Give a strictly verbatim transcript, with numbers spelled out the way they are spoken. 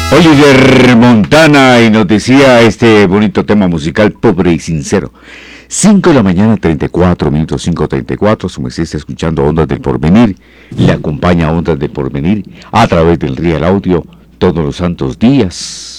Oliver Montana y nos decía este bonito tema musical pobre y sincero. cinco de la mañana, treinta y cuatro minutos, cinco treinta y cuatro, su merced está escuchando Ondas del Porvenir, le acompaña Ondas del Porvenir a través del Real Audio todos los santos días.